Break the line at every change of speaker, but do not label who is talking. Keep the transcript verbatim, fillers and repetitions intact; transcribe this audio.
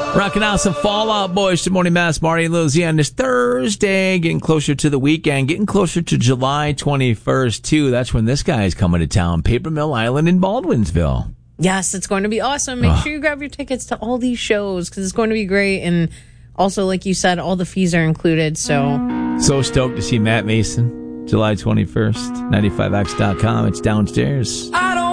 Rocking out some Fall Out Boys to Morning Mass, Marty and Lizzie on this Thursday, getting closer to the weekend, getting closer to July twenty-first, too. That's when this guy is coming to town, Paper Mill Island in Baldwinsville.
Yes, it's going to be awesome. Make oh. sure you grab your tickets to all these shows because it's going to be great. And also, like you said, all the fees are included. So,
so stoked to see Matt Mason, July twenty-first, ninety-five X dot com. It's downstairs.